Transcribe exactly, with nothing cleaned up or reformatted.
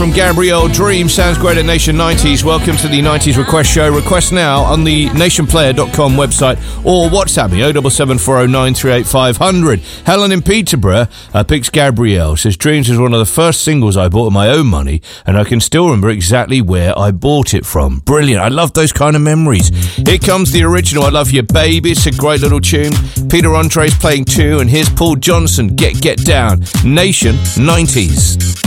From Gabrielle, Dream sounds great at Nation nineties. Welcome to the nineties Request Show. Request now on the nation player dot com website or WhatsApp me oh seven seven four oh nine three eight five hundred. Helen in Peterborough uh, picks Gabrielle. Says Dreams was one of the first singles I bought with my own money, and I can still remember exactly where I bought it from. Brilliant. I love those kind of memories. Here comes the original I Love You Baby. It's a great little tune. Peter Andre's playing two, and here's Paul Johnson, Get Get Down. Nation nineties.